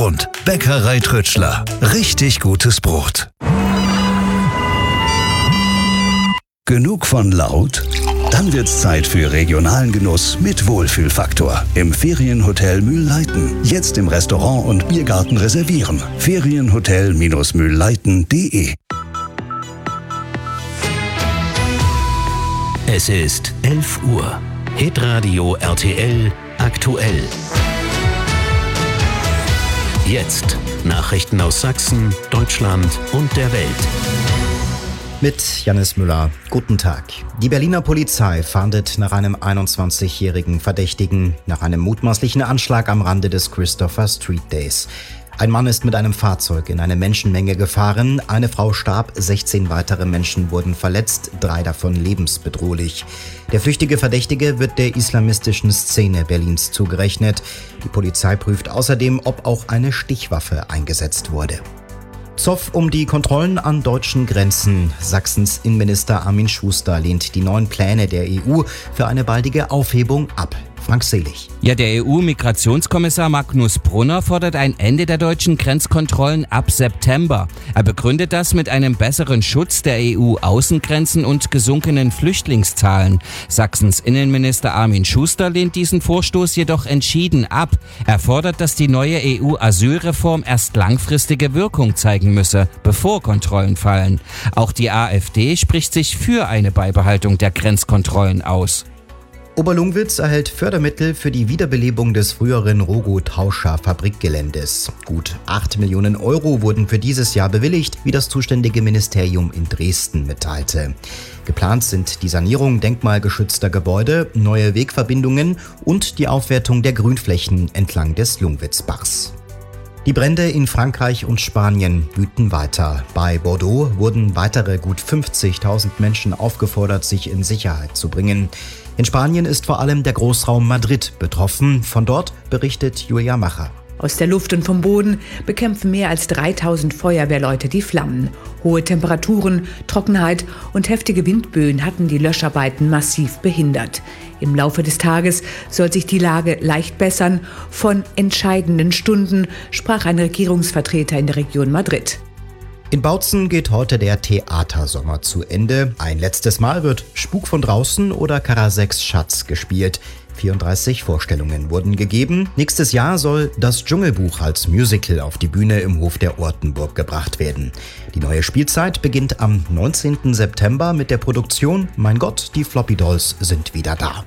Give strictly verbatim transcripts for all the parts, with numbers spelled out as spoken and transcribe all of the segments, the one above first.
rund. Bäckerei Trütschler. Richtig gutes Brot. Genug von laut? Dann wird's Zeit für regionalen Genuss mit Wohlfühlfaktor. Im Ferienhotel Mühlleiten. Jetzt im Restaurant und Biergarten reservieren. Ferienhotel Mühlleiten punkt de. Es ist elf Uhr. Hitradio R T L aktuell. Jetzt Nachrichten aus Sachsen, Deutschland und der Welt. Mit Janis Müller. Guten Tag. Die Berliner Polizei fahndet nach einem einundzwanzigjährigen Verdächtigen nach einem mutmaßlichen Anschlag am Rande des Christopher Street Days. Ein Mann ist mit einem Fahrzeug in eine Menschenmenge gefahren, eine Frau starb, sechzehn weitere Menschen wurden verletzt, drei davon lebensbedrohlich. Der flüchtige Verdächtige wird der islamistischen Szene Berlins zugerechnet. Die Polizei prüft außerdem, ob auch eine Stichwaffe eingesetzt wurde. Zoff um die Kontrollen an deutschen Grenzen. Sachsens Innenminister Armin Schuster lehnt die neuen Pläne der E U für eine baldige Aufhebung ab. Frank Selig. Ja, der E U-Migrationskommissar Magnus Brunner fordert ein Ende der deutschen Grenzkontrollen ab September. Er begründet das mit einem besseren Schutz der E U-Außengrenzen und gesunkenen Flüchtlingszahlen. Sachsens Innenminister Armin Schuster lehnt diesen Vorstoß jedoch entschieden ab. Er fordert, dass die neue E U-Asylreform erst langfristige Wirkung zeigen müsse, bevor Kontrollen fallen. Auch die AfD spricht sich für eine Beibehaltung der Grenzkontrollen aus. Oberlungwitz erhält Fördermittel für die Wiederbelebung des früheren Rogo-Tauscher Fabrikgeländes. Gut acht Millionen Euro wurden für dieses Jahr bewilligt, wie das zuständige Ministerium in Dresden mitteilte. Geplant sind die Sanierung denkmalgeschützter Gebäude, neue Wegverbindungen und die Aufwertung der Grünflächen entlang des Lungwitzbachs. Die Brände in Frankreich und Spanien wüten weiter. Bei Bordeaux wurden weitere gut fünfzigtausend Menschen aufgefordert, sich in Sicherheit zu bringen. In Spanien ist vor allem der Großraum Madrid betroffen. Von dort berichtet Julia Macher. Aus der Luft und vom Boden bekämpfen mehr als dreitausend Feuerwehrleute die Flammen. Hohe Temperaturen, Trockenheit und heftige Windböen hatten die Löscharbeiten massiv behindert. Im Laufe des Tages soll sich die Lage leicht bessern. Von entscheidenden Stunden sprach ein Regierungsvertreter in der Region Madrid. In Bautzen geht heute der Theatersommer zu Ende. Ein letztes Mal wird Spuk von draußen oder Karaseks Schatz gespielt. vierunddreißig Vorstellungen wurden gegeben. Nächstes Jahr soll das Dschungelbuch als Musical auf die Bühne im Hof der Ortenburg gebracht werden. Die neue Spielzeit beginnt am neunzehnten September mit der Produktion Mein Gott, die Floppy Dolls sind wieder da.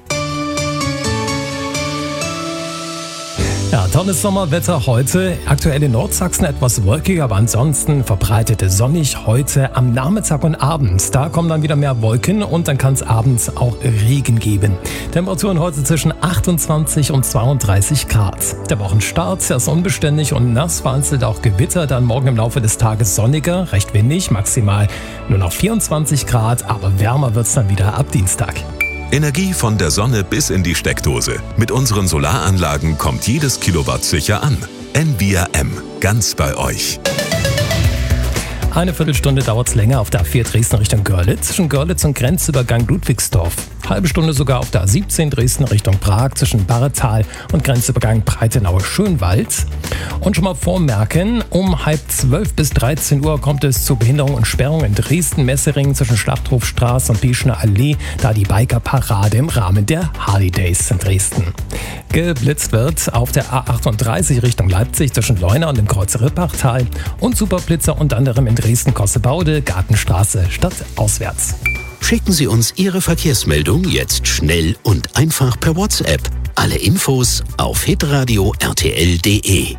Ja, tolles Sommerwetter heute. Aktuell in Nordsachsen etwas wolkig, aber ansonsten verbreitet sonnig heute am Nachmittag und abends. Da kommen dann wieder mehr Wolken und dann kann es abends auch Regen geben. Temperaturen heute zwischen achtundzwanzig und zweiunddreißig Grad. Der Wochenstart ist unbeständig und nass, vereinzelt auch Gewitter. Dann morgen im Laufe des Tages sonniger, recht windig, maximal nur noch vierundzwanzig Grad, aber wärmer wird es dann wieder ab Dienstag. Energie von der Sonne bis in die Steckdose. Mit unseren Solaranlagen kommt jedes Kilowatt sicher an. N V I M, ganz bei euch. Eine Viertelstunde dauert es länger auf der A vier Dresden Richtung Görlitz, zwischen Görlitz und Grenzübergang Ludwigsdorf. Halbe Stunde sogar auf der A siebzehn Dresden Richtung Prag, zwischen Barretal und Grenzübergang Breitenau-Schönwald. Und schon mal vormerken, um halb zwölf bis dreizehn Uhr kommt es zu Behinderung und Sperrung in Dresden-Messering zwischen Schlachthofstraße und Pieschner Allee, da die Bikerparade im Rahmen der Harley Days in Dresden. Geblitzt wird auf der A achtunddreißig Richtung Leipzig zwischen Leuna und dem Kreuz Rippachtal und Superblitzer unter anderem in Dresden-Kossebaude, Gartenstraße stadtauswärts. Schicken Sie uns Ihre Verkehrsmeldung jetzt schnell und einfach per WhatsApp. Alle Infos auf hitradio r t l punkt de.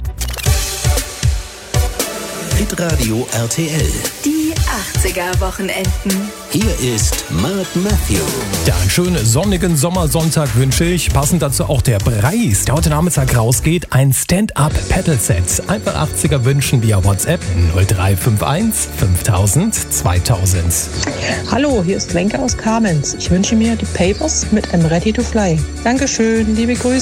Hitradio R T L. Die achtziger-Wochenenden. Hier ist Mark Matthew. Ja, einen schönen sonnigen Sommersonntag wünsche ich. Passend dazu auch der Preis, der heute Nachmittag rausgeht. Ein Stand-Up-Pedal-Set. Einfach achtziger wünschen via WhatsApp null drei fünf eins fünftausend zweitausend. Hallo, hier ist Wenke aus Kamenz. Ich wünsche mir die Papers mit einem Ready to Fly. Dankeschön, liebe Grüße.